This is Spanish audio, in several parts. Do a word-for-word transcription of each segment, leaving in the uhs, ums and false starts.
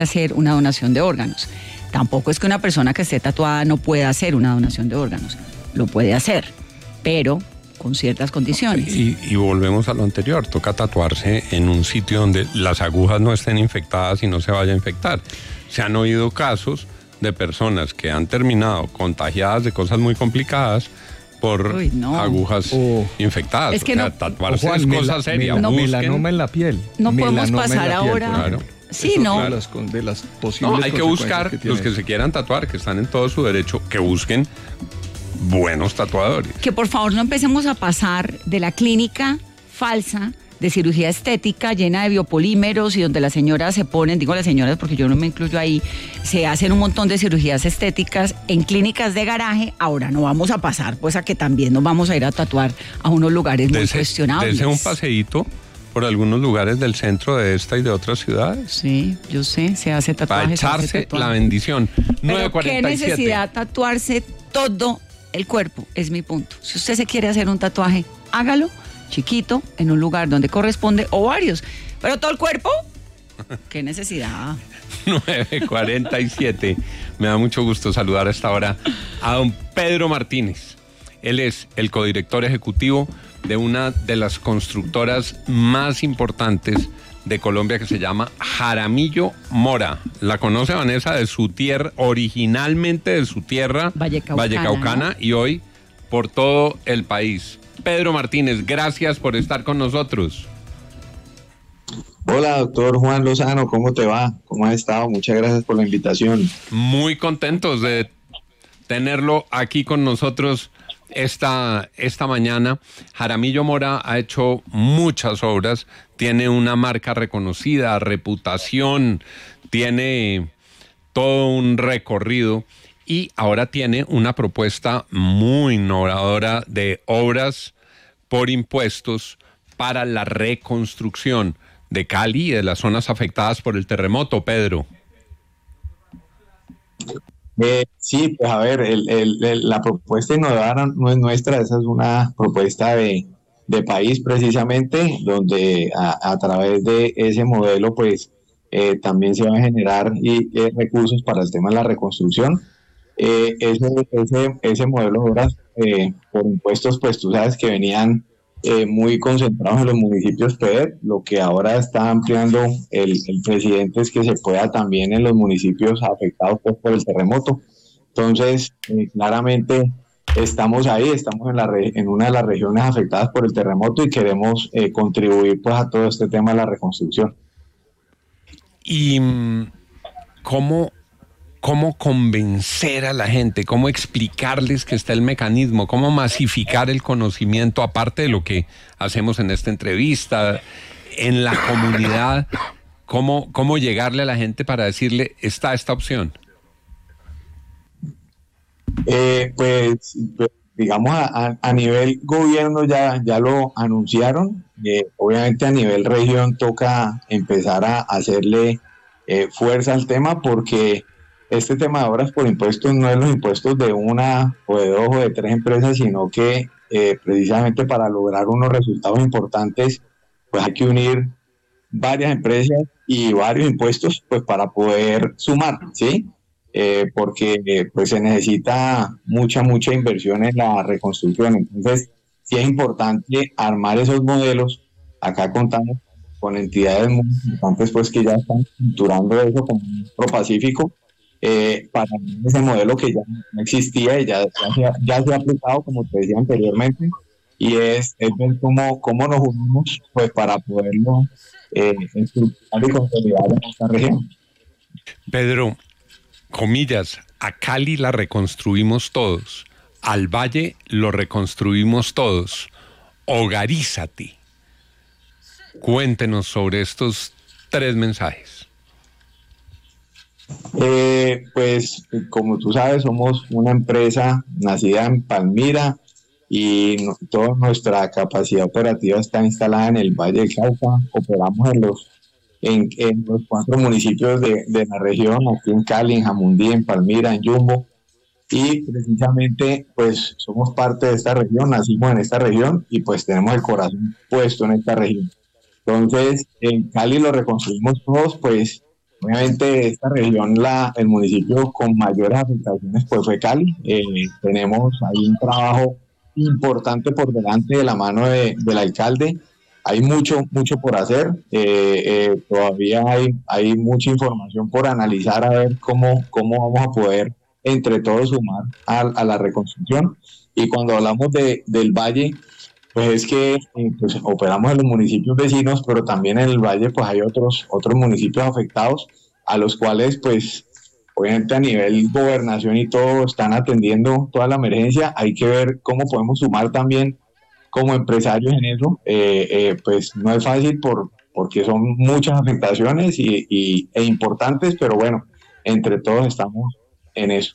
hacer una donación de órganos. Tampoco es que una persona que esté tatuada no pueda hacer una donación de órganos. Lo puede hacer, pero con ciertas condiciones. Y, y volvemos a lo anterior, toca tatuarse en un sitio donde las agujas no estén infectadas y no se vaya a infectar. Se han oído casos de personas que han terminado contagiadas de cosas muy complicadas por Uy, no. agujas oh. infectadas. Es que o sea, no, tatuarse Juan, es mela, cosa seria. Mela, melanoma en la piel. No podemos melanoma pasar piel, ahora. Claro. Sí, Eso no. De las, de las posibles no, hay que buscar, que los que se quieran tatuar, que están en todo su derecho, que busquen buenos tatuadores. Que por favor no empecemos a pasar de la clínica falsa de cirugía estética llena de biopolímeros y donde las señoras se ponen, digo las señoras porque yo no me incluyo ahí, se hacen un montón de cirugías estéticas en clínicas de garaje. Ahora no vamos a pasar pues a que también nos vamos a ir a tatuar a unos lugares muy cuestionables. Dese un paseíto por algunos lugares del centro de esta y de otras ciudades. Sí, yo sé, se hace tatuajes. Para echarse la bendición. Pero ¿qué necesidad tatuarse todo el cuerpo? Es mi punto. Si usted se quiere hacer un tatuaje, hágalo chiquito, en un lugar donde corresponde, o varios. Pero todo el cuerpo, ¿qué necesidad? nueve cuarenta y siete. Me da mucho gusto saludar a esta hora a don Pedro Martínez. Él es el codirector ejecutivo de una de las constructoras más importantes de Colombia que se llama Jaramillo Mora. ¿La conoce, Vanessa? De su tierra, originalmente de su tierra, Vallecaucana, Vallecaucana, ¿no? Y hoy por todo el país. Pedro Martínez, gracias por estar con nosotros. Hola, doctor Juan Lozano, ¿cómo te va? ¿Cómo has estado? Muchas gracias por la invitación. Muy contentos de tenerlo aquí con nosotros esta, esta mañana. Jaramillo Mora ha hecho muchas obras, tiene una marca reconocida, reputación, tiene todo un recorrido. Y ahora tiene una propuesta muy innovadora de obras por impuestos para la reconstrucción de Cali y de las zonas afectadas por el terremoto, Pedro. Eh, sí, pues a ver, el, el, el, la propuesta innovadora no es nuestra, esa es una propuesta de, de país precisamente, donde a, a través de ese modelo pues eh, también se van a generar y, eh, recursos para el tema de la reconstrucción. Eh, ese, ese, ese modelo de obras eh, por impuestos, pues tú sabes que venían eh, muy concentrados en los municipios P E D. Lo que ahora está ampliando el, el presidente es que se pueda también en los municipios afectados pues, por el terremoto. Entonces, eh, claramente estamos ahí, estamos en, la re, en una de las regiones afectadas por el terremoto y queremos eh, contribuir pues, a todo este tema de la reconstrucción. ¿Y cómo... ¿Cómo convencer a la gente? ¿Cómo explicarles que está el mecanismo? ¿Cómo masificar el conocimiento, aparte de lo que hacemos en esta entrevista, en la comunidad? ¿Cómo, cómo llegarle a la gente para decirle, está esta opción? Eh, pues, digamos, a, a nivel gobierno ya, ya lo anunciaron. Eh, obviamente a nivel región toca empezar a hacerle eh, fuerza al tema porque... Este tema de obras por impuestos no es los impuestos de una o de dos o de tres empresas, sino que eh, precisamente para lograr unos resultados importantes, pues hay que unir varias empresas y varios impuestos, pues para poder sumar, ¿sí? Eh, porque eh, pues se necesita mucha, mucha inversión en la reconstrucción. Entonces, sí es importante armar esos modelos. Acá contamos con entidades muy importantes, pues que ya están estructurando eso como un Pro-Pacífico. Eh, para ese modelo que ya no existía y ya, ya, se, ha, ya se ha aplicado, como te decía anteriormente, y es, es ver cómo, cómo nos unimos pues, para poderlo eh, estructurar y consolidar en esta región. Pedro, comillas, a Cali la reconstruimos todos, al Valle lo reconstruimos todos, hogarízate. Cuéntenos sobre estos tres mensajes. Eh, pues como tú sabes, somos una empresa nacida en Palmira y no, toda nuestra capacidad operativa está instalada en el Valle del Cauca. Operamos en los, en, en los cuatro municipios de, de la región, aquí en Cali, en Jamundí, en Palmira, en Yumbo, y precisamente pues somos parte de esta región, nacimos en esta región y pues tenemos el corazón puesto en esta región. Entonces en Cali lo reconstruimos todos, pues Obviamente esta región, la, el municipio con mayores afectaciones pues fue Cali. Eh, tenemos ahí un trabajo importante por delante de la mano de, del alcalde. Hay mucho, mucho por hacer. Eh, eh, todavía hay, hay mucha información por analizar a ver cómo, cómo vamos a poder entre todos sumar a, a la reconstrucción. Y cuando hablamos de, del valle, pues es que eh, pues operamos en los municipios vecinos, pero también en el valle pues hay otros, otros municipios afectados a los cuales pues obviamente a nivel gobernación y todo están atendiendo toda la emergencia. Hay que ver cómo podemos sumar también como empresarios en eso. Eh, eh, pues no es fácil por, porque son muchas afectaciones y, y, e importantes, pero bueno, entre todos estamos en eso.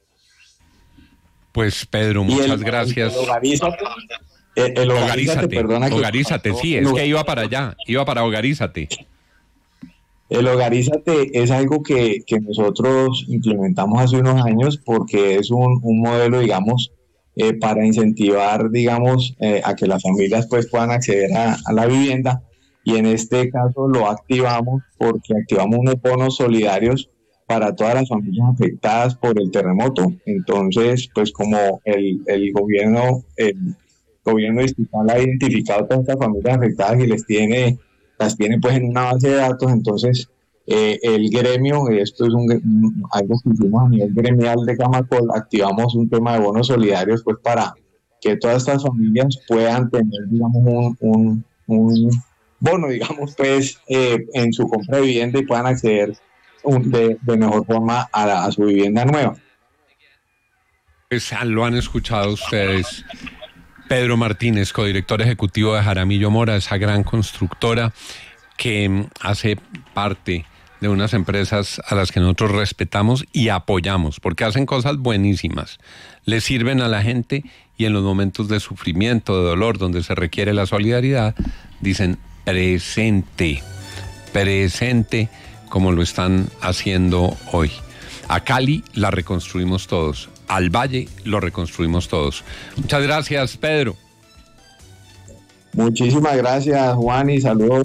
Pues Pedro, muchas el, gracias. El, Hogarízate, el, el Hogarízate, perdona. Hogarízate, sí, es que iba para allá, iba para Hogarízate. El Hogarízate es algo que, que nosotros implementamos hace unos años porque es un, un modelo, digamos, eh, para incentivar, digamos, eh, a que las familias pues puedan acceder a, a la vivienda, y en este caso lo activamos porque activamos unos bonos solidarios para todas las familias afectadas por el terremoto. Entonces, pues como el, el gobierno, el gobierno distrital ha identificado todas estas familias afectadas y les tiene, las tiene pues en una base de datos, entonces eh, el gremio, esto es un, un, algo que hicimos a nivel gremial de Gamacol, activamos un tema de bonos solidarios pues para que todas estas familias puedan tener, digamos, un, un, un bono, digamos, pues eh, en su compra de vivienda y puedan acceder De, de mejor forma a, la, a su vivienda nueva. Pues lo han escuchado ustedes. Pedro Martínez, codirector ejecutivo de Jaramillo Mora, esa gran constructora que hace parte de unas empresas a las que nosotros respetamos y apoyamos, porque hacen cosas buenísimas, le sirven a la gente, y en los momentos de sufrimiento, de dolor, donde se requiere la solidaridad, dicen presente, presente, como lo están haciendo hoy. A Cali la reconstruimos todos, al Valle lo reconstruimos todos. Muchas gracias, Pedro. Muchísimas gracias, Juan, y saludos.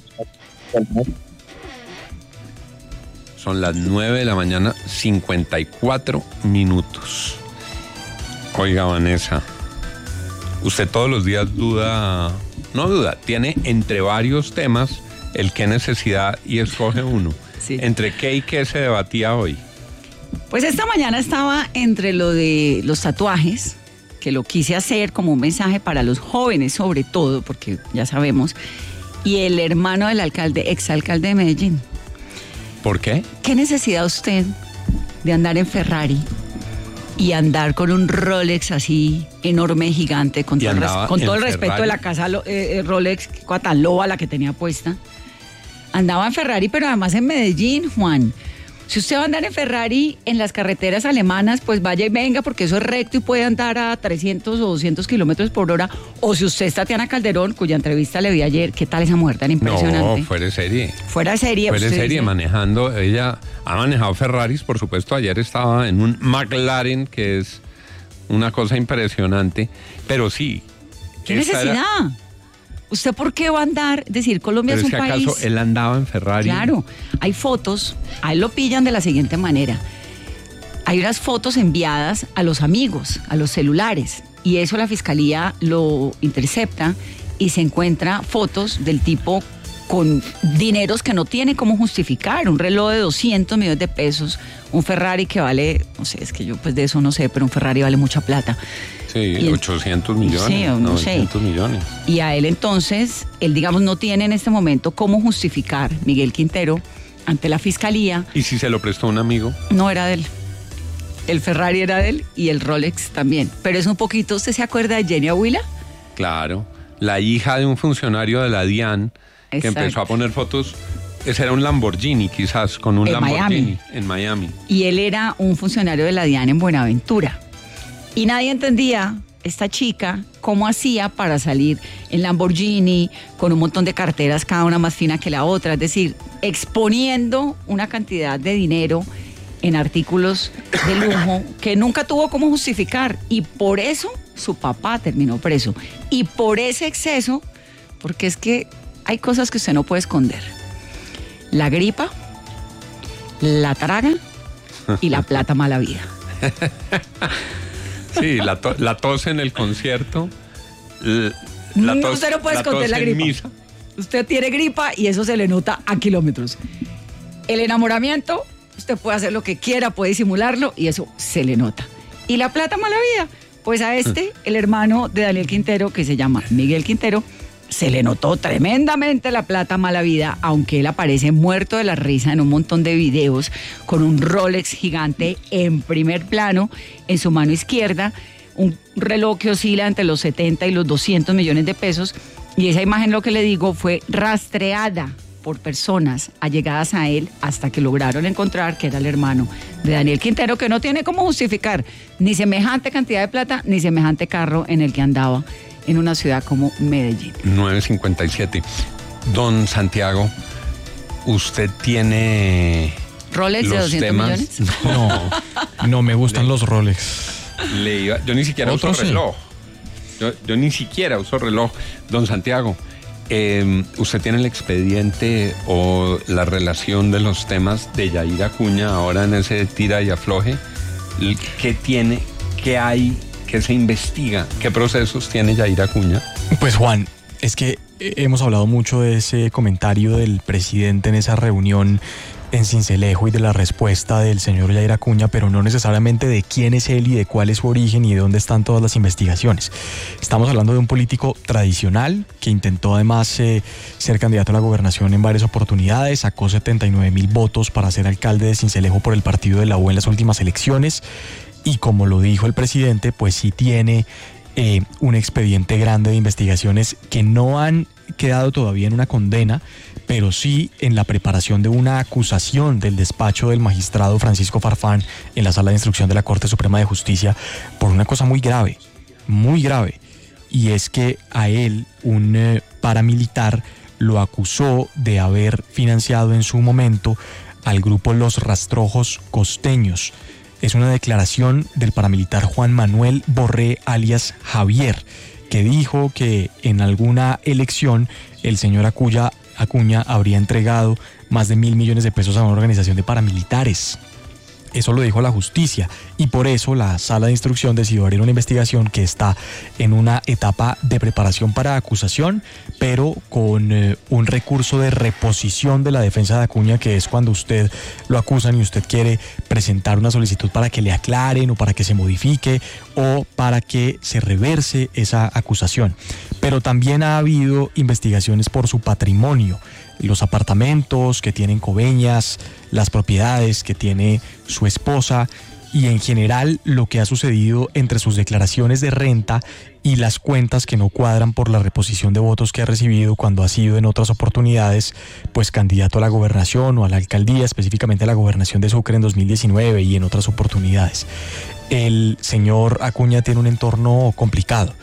Son las nueve de la mañana, cincuenta y cuatro minutos. Oiga, Vanessa, usted todos los días duda, no duda, tiene entre varios temas el qué necesidad y escoge uno. Sí. ¿Entre qué y qué se debatía hoy? Pues esta mañana estaba entre lo de los tatuajes, que lo quise hacer como un mensaje para los jóvenes sobre todo, porque ya sabemos, y el hermano del alcalde, exalcalde de Medellín. ¿Por qué? ¿Qué necesidad usted de andar en Ferrari y andar con un Rolex así enorme, gigante, con todo el, res- con todo el respeto de la casa eh, Rolex, tan loba la que tenía puesta? Andaba en Ferrari, pero además en Medellín, Juan. Si usted va a andar en Ferrari en las carreteras alemanas, pues vaya y venga, porque eso es recto y puede andar a trescientos o doscientos kilómetros por hora. O si usted es Tatiana Calderón, cuya entrevista le vi ayer, ¿qué tal esa mujer tan impresionante? No, fuera de serie. Fuera de serie. Fuera de serie, dice? manejando. Ella ha manejado Ferraris, por supuesto. Ayer estaba en un McLaren, que es una cosa impresionante. Pero sí. ¿Qué necesidad? Era... ¿Usted por qué va a andar? Decir, Colombia Pero es un es que país... ¿acaso él andaba en Ferrari? Claro, hay fotos, a él lo pillan de la siguiente manera. Hay unas fotos enviadas a los amigos, a los celulares, y eso la fiscalía lo intercepta y se encuentra fotos del tipo con dineros que no tiene cómo justificar, un reloj de doscientos millones de pesos, un Ferrari que vale, no sé, es que yo pues de eso no sé, pero un Ferrari vale mucha plata. Sí, y ochocientos millones, sí, no novecientos sé. millones. Y a él entonces, él digamos no tiene en este momento cómo justificar, Miguel Quintero, ante la fiscalía. ¿Y si se lo prestó un amigo? No era de él. El Ferrari era de él y el Rolex también. Pero es un poquito, ¿usted se acuerda de Jenny Aguila? Claro, la hija de un funcionario de la DIAN. Exacto. Que empezó a poner fotos. Ese era un Lamborghini, quizás, con un en Lamborghini Miami. en Miami. Y él era un funcionario de la DIAN en Buenaventura. Y nadie entendía, esta chica, cómo hacía para salir en Lamborghini, con un montón de carteras, cada una más fina que la otra. Es decir, exponiendo una cantidad de dinero en artículos de lujo que nunca tuvo cómo justificar. Y por eso su papá terminó preso. Y por ese exceso, porque es que hay cosas que usted no puede esconder. La gripa, la traga y la plata mala vida. Sí, la, to- la tos en el concierto. l- La tos, Usted no puede la esconder tos la en gripa. misa. Usted tiene gripa y eso se le nota a kilómetros. El enamoramiento, usted puede hacer lo que quiera, puede disimularlo y eso se le nota. Y la plata mala vida, pues a este, el hermano de Daniel Quintero, que se llama Miguel Quintero, se le notó tremendamente la plata mala vida, aunque él aparece muerto de la risa en un montón de videos con un Rolex gigante en primer plano en su mano izquierda, un reloj que oscila entre los setenta y los doscientos millones de pesos, y esa imagen, lo que le digo, fue rastreada por personas allegadas a él hasta que lograron encontrar que era el hermano de Daniel Quintero, que no tiene cómo justificar ni semejante cantidad de plata ni semejante carro en el que andaba en una ciudad como Medellín. nueve cincuenta y siete. Don Santiago, ¿usted tiene ¿Rolex de los doscientos temas? millones? No, no me gustan los Rolex. Le iba- yo ni siquiera uso Otros sí. reloj. Yo, yo ni siquiera uso reloj. Don Santiago, eh, ¿usted tiene el expediente o la relación de los temas de Yair Acuña ahora en ese tira y afloje? ¿Qué tiene? ¿Qué hay? ¿Qué se investiga? ¿Qué procesos tiene Yair Acuña? Pues Juan, es que hemos hablado mucho de ese comentario del presidente en esa reunión en Sincelejo y de la respuesta del señor Yair Acuña, pero no necesariamente de quién es él y de cuál es su origen y de dónde están todas las investigaciones. Estamos hablando de un político tradicional que intentó además eh, ser candidato a la gobernación en varias oportunidades, sacó setenta y nueve mil votos para ser alcalde de Sincelejo por el partido de la U en las últimas elecciones y, como lo dijo el presidente, pues sí tiene eh, un expediente grande de investigaciones que no han quedado todavía en una condena, pero sí en la preparación de una acusación del despacho del magistrado Francisco Farfán en la Sala de Instrucción de la Corte Suprema de Justicia por una cosa muy grave, muy grave, y es que a él un eh, paramilitar lo acusó de haber financiado en su momento al grupo Los Rastrojos Costeños. Es una declaración del paramilitar Juan Manuel Borré, alias Javier, que dijo que en alguna elección el señor Acuña, Acuña habría entregado más de mil millones de pesos a una organización de paramilitares. Eso lo dijo la justicia y por eso la Sala de Instrucción decidió abrir una investigación que está en una etapa de preparación para acusación, pero con eh, un recurso de reposición de la defensa de Acuña, que es cuando usted lo acusan y usted quiere presentar una solicitud para que le aclaren o para que se modifique o para que se reverse esa acusación. Pero también ha habido investigaciones por su patrimonio, los apartamentos que tienen Coveñas, las propiedades que tiene su esposa y en general lo que ha sucedido entre sus declaraciones de renta y las cuentas que no cuadran por la reposición de votos que ha recibido cuando ha sido en otras oportunidades pues candidato a la gobernación o a la alcaldía, específicamente a la gobernación de Sucre en dos mil diecinueve y en otras oportunidades. El señor Acuña tiene un entorno complicado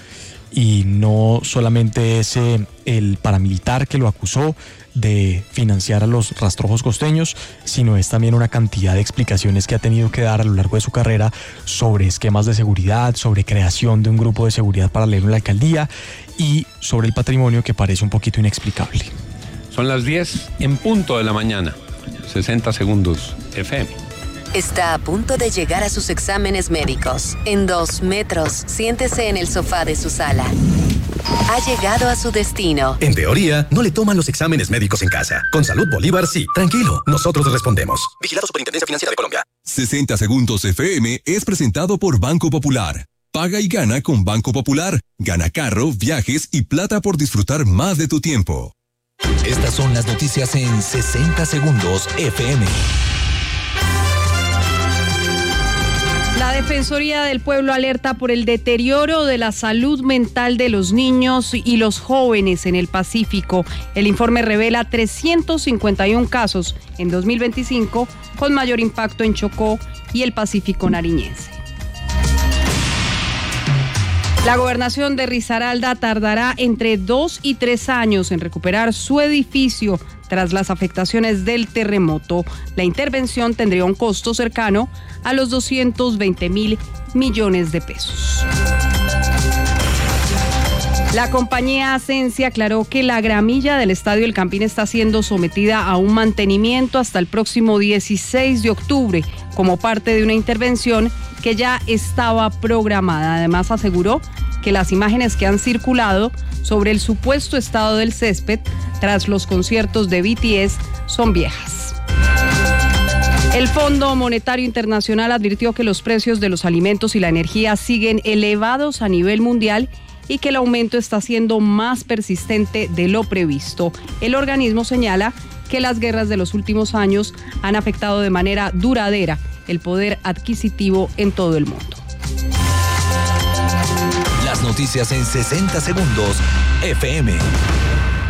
y no solamente es eh, el paramilitar que lo acusó de financiar a los rastrojos costeños, sino es también una cantidad de explicaciones que ha tenido que dar a lo largo de su carrera sobre esquemas de seguridad, sobre creación de un grupo de seguridad paralelo en la alcaldía y sobre el patrimonio que parece un poquito inexplicable. Son las diez en punto de la mañana, sesenta segundos F M. Está a punto de llegar a sus exámenes médicos. En dos metros, siéntese en el sofá de su sala. Ha llegado a su destino. En teoría, no le toman los exámenes médicos en casa. Con Salud Bolívar, sí. Tranquilo, nosotros respondemos. Vigilado Superintendencia Financiera de Colombia. sesenta segundos F M es presentado por Banco Popular. Paga y gana con Banco Popular. Gana carro, viajes y plata por disfrutar más de tu tiempo. Estas son las noticias en sesenta segundos F M. La Defensoría del Pueblo alerta por el deterioro de la salud mental de los niños y los jóvenes en el Pacífico. El informe revela trescientos cincuenta y uno casos en dos mil veinticinco, con mayor impacto en Chocó y el Pacífico nariñense. La gobernación de Risaralda tardará entre dos y tres años en recuperar su edificio tras las afectaciones del terremoto. La intervención tendría un costo cercano a los doscientos veinte mil millones de pesos. La compañía Ascensia aclaró que la gramilla del Estadio El Campín está siendo sometida a un mantenimiento hasta el próximo dieciséis de octubre, como parte de una intervención que ya estaba programada. Además, aseguró que las imágenes que han circulado sobre el supuesto estado del césped tras los conciertos de B T S son viejas. El Fondo Monetario Internacional advirtió que los precios de los alimentos y la energía siguen elevados a nivel mundial y que el aumento está siendo más persistente de lo previsto. El organismo señala que las guerras de los últimos años han afectado de manera duradera el poder adquisitivo en todo el mundo. Las noticias en sesenta segundos, F M.